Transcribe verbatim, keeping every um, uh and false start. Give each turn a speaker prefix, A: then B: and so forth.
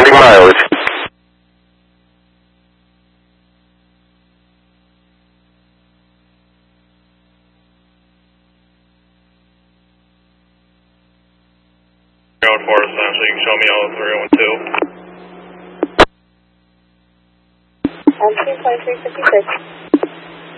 A: landing mileage.
B: Going for us now, so you can show me all three one two.
C: Um, two point three fifty-six.